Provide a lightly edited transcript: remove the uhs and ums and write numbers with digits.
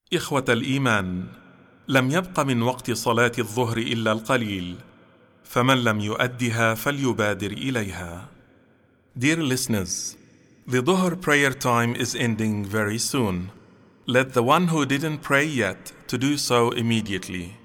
إخوة الإيمان، لم يبق من وقت صلاة الظهر إلا القليل، فمن لم يؤدها فليبادر إليها. Dear listeners, the Dhuhr prayer time is ending very soon. Let the one who didn't pray yet to do so immediately.